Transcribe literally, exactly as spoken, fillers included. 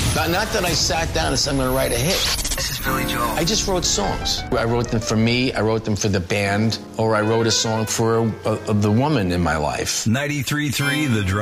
Not, not that I sat down and said I'm going to write a hit. This is Billy Joel. I just wrote songs. I wrote them for me, I wrote them for the band, or I wrote a song for uh, the woman in my life. ninety-three point three The Drive.